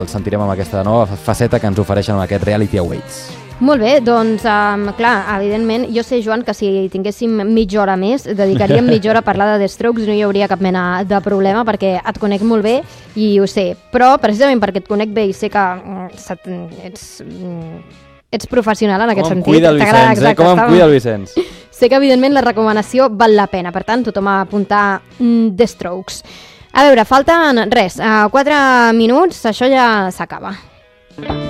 El sentirem amb aquesta nova faceta que ens ofereixen amb aquest Reality Awaits. Molt bé, doncs, clar, evidentment, jo sé, Joan, que si tinguéssim mitja hora més, dedicaríem mitja hora a parlar de The Strokes, no hi hauria cap mena de problema, perquè et conec molt bé i ho sé. Però, precisament perquè et conec bé i sé que ets professional en aquest sentit. Com em cuida el Vicenç, com em cuida el Vicenç. Sé que, evidentment, la recomanació val la pena. Per tant, tothom a apuntar The Strokes. A veure, falten 4 minuts, això ja s'acaba.